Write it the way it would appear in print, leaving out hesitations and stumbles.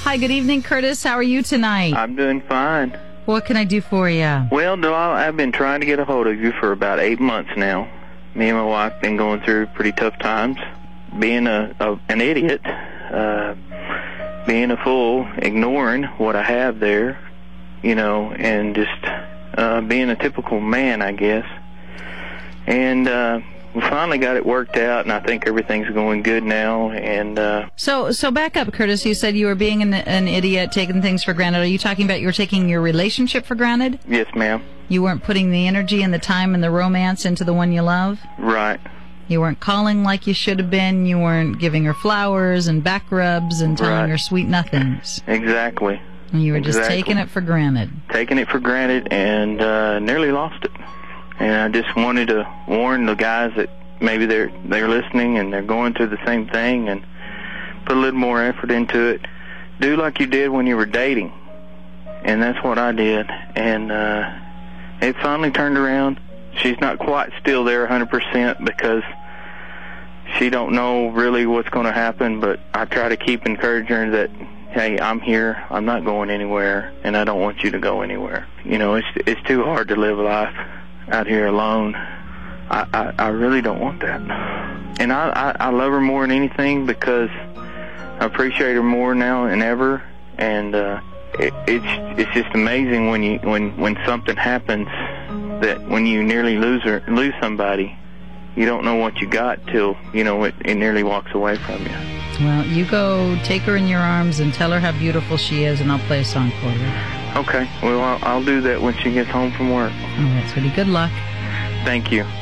Hi, good evening, Curtis. How are you tonight? I'm doing fine. What can I do for you? Well, Doyle, I've been trying to get a hold of you for about 8 months now. Me and my wife been going through pretty tough times. Being an idiot, being a fool, ignoring what I have there, and just being a typical man, I guess. And we finally got it worked out, and I think everything's going good now. And So back up, Curtis. You said you were being an idiot, taking things for granted. Are you talking about you were taking your relationship for granted? Yes, ma'am. You weren't putting the energy and the time and the romance into the one you love? Right. You weren't calling like you should have been. You weren't giving her flowers and back rubs and telling her sweet nothings. Exactly. And you were just taking it for granted. Taking it for granted and nearly lost it. And I just wanted to warn the guys that maybe they're listening and they're going through the same thing, and put a little more effort into it. Do like you did when you were dating. And that's what I did. And it finally turned around. She's not quite still there 100% because she don't know really what's going to happen, but I try to keep encouraging her that, hey, I'm here, I'm not going anywhere, and I don't want you to go anywhere. It's too hard to live life out here alone. I really don't want that. And I love her more than anything because I appreciate her more now than ever. And it's just amazing when something happens, that when you nearly lose somebody, you don't know what you got till it nearly walks away from you. Well, you go take her in your arms and tell her how beautiful she is, and I'll play a song for her. Okay. Well, I'll do that when she gets home from work. All right, sweetie. Good luck. Thank you.